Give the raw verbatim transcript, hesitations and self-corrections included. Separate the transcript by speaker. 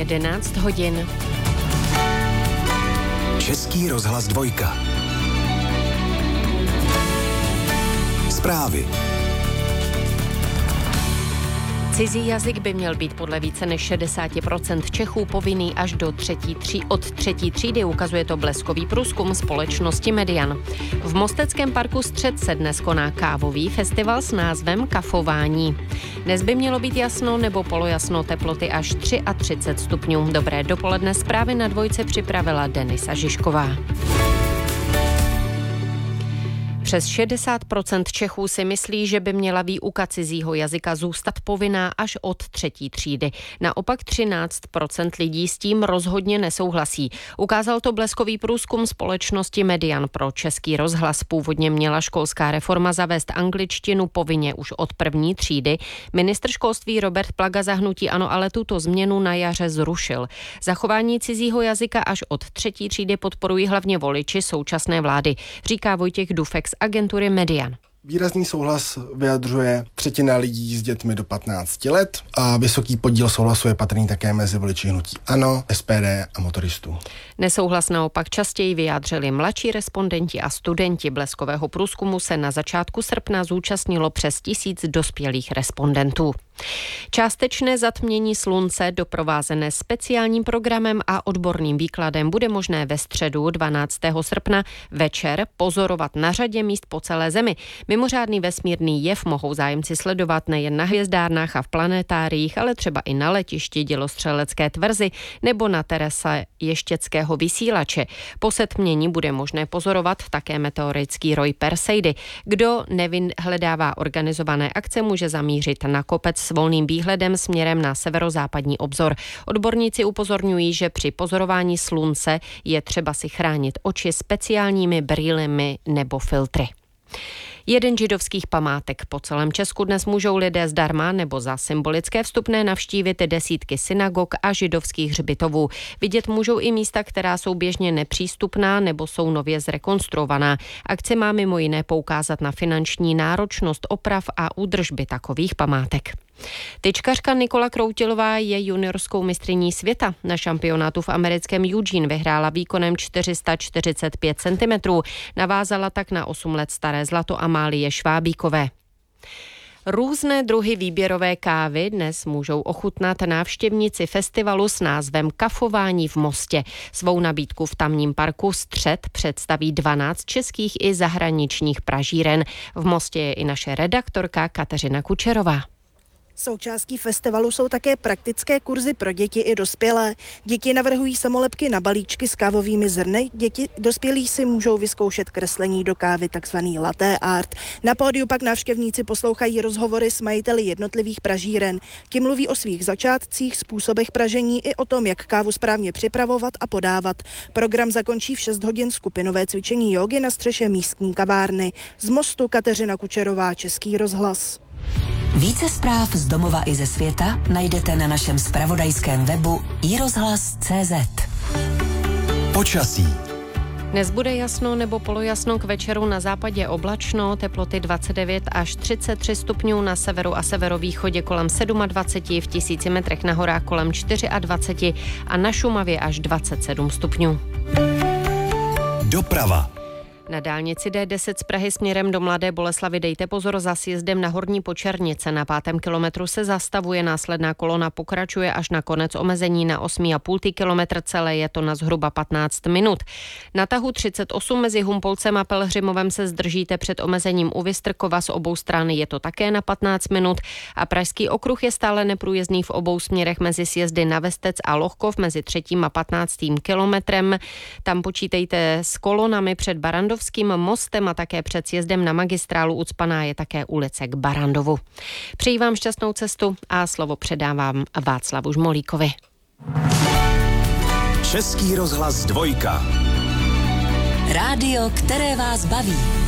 Speaker 1: jedenáct hodin.
Speaker 2: Český rozhlas dvojka. Zprávy.
Speaker 1: Cizí jazyk by měl být podle více než šedesát procent Čechů povinný až do třetí tří, od třetí třídy, ukazuje to bleskový průzkum společnosti Median. V Mosteckém parku Střed se dnes koná kávový festival s názvem Kafování. Dnes by mělo být jasno nebo polojasno, teploty až třicet tři stupňů. Dobré dopoledne, zprávy na dvojce připravila Denisa Žižková. Přes šedesát procent Čechů si myslí, že by měla výuka cizího jazyka zůstat povinná až od třetí třídy. Naopak třináct procent lidí s tím rozhodně nesouhlasí. Ukázal to bleskový průzkum společnosti Median pro Český rozhlas. Původně měla školská reforma zavést angličtinu povinně už od první třídy. Ministr školství Robert Plaga za hnutí ANO ale tuto změnu na jaře zrušil. Zachování cizího jazyka až od třetí třídy podporují hlavně voliči současné vlády, říká Vojtěch Dufek z agentury Median.
Speaker 3: Výrazný souhlas vyjadřuje třetina lidí s dětmi do patnácti let a vysoký podíl souhlasu je patrný také mezi voliči hnutí ANO, S P D a motoristů.
Speaker 1: Nesouhlas naopak častěji vyjádřili mladší respondenti a studenti. Bleskového průzkumu se na začátku srpna zúčastnilo přes tisíc dospělých respondentů. Částečné zatmění slunce doprovázené speciálním programem a odborným výkladem bude možné ve středu dvanáctého srpna večer pozorovat na řadě míst po celé zemi. Mimořádný vesmírný jev mohou zájemci sledovat nejen na hvězdárnách a v planetáriích, ale třeba i na letišti Dělostřelecké tvrzi nebo na terase Ještěckého vysílače. Po setmění bude možné pozorovat také meteorický roj Perseidy. Kdo nevyhledává organizované akce, může zamířit na kopec s volným výhledem směrem na severozápadní obzor. Odborníci upozorňují, že při pozorování slunce je třeba si chránit oči speciálními brýlemi nebo filtry. Jeden židovských památek. Po celém Česku dnes můžou lidé zdarma nebo za symbolické vstupné navštívit desítky synagog a židovských hřbitovů. Vidět můžou i místa, která jsou běžně nepřístupná nebo jsou nově zrekonstruovaná. Akce má mimo jiné poukázat na finanční náročnost oprav a údržby takových památek. Tyčkařka Nikola Kroutilová je juniorskou mistryní světa. Na šampionátu v americkém Eugene vyhrála výkonem čtyři sta čtyřicet pět centimetrů. Navázala tak na osm let staré zlato Amálie Švábíkové. Různé druhy výběrové kávy dnes můžou ochutnat návštěvníci festivalu s názvem Kafování v Mostě. Svou nabídku v tamním parku Střed představí dvanáct českých i zahraničních pražíren. V Mostě je i naše redaktorka Kateřina Kučerová.
Speaker 4: Součástí festivalu jsou také praktické kurzy pro děti i dospělé. Děti navrhují samolepky na balíčky s kávovými zrny, děti dospělí si můžou vyzkoušet kreslení do kávy, takzvaný latte art. Na pódiu pak návštěvníci poslouchají rozhovory s majiteli jednotlivých pražíren. Ti mluví o svých začátcích, způsobech pražení i o tom, jak kávu správně připravovat a podávat. Program zakončí v šest hodin skupinové cvičení jógy na střeše místní kavárny. Z Mostu Kateřina Kučerová, Český rozhlas.
Speaker 5: Více zpráv z domova i ze světa najdete na našem zpravodajském webu i rozhlas tečka cé zet.
Speaker 2: Počasí.
Speaker 1: Dnes bude jasno nebo polojasno, k večeru na západě oblačno, teploty dvacet devět až třicet tři stupňů, na severu a severovýchodě kolem dvacet sedm, v tisíci metrech na horách kolem dvacet čtyři a na Šumavě až dvacet sedm stupňů.
Speaker 2: Doprava.
Speaker 1: Na dálnici D deset z Prahy směrem do Mladé Boleslavi dejte pozor za sjezdem na Horní Počernice. Na pátém kilometru se zastavuje, následná kolona pokračuje až na konec omezení na osm a půl kilometr, celé je to na zhruba patnáct minut. Na tahu třicet osm mezi Humpolcem a Pelhřimovem se zdržíte před omezením u Vystrkova, z obou stran je to také na patnáct minut a Pražský okruh je stále neprůjezdný v obou směrech mezi sjezdy na Vestec a Lohkov mezi třetím a patnáctým kilometrem. Tam počítejte s kolonami před Barandov mostem a také před sjezdem na magistrálu ucpaná je také ulice k Barandovu. Přeji vám šťastnou cestu a slovo předávám Václavu Žmolíkovi.
Speaker 2: Český rozhlas dvojka.
Speaker 5: Rádio, které vás baví.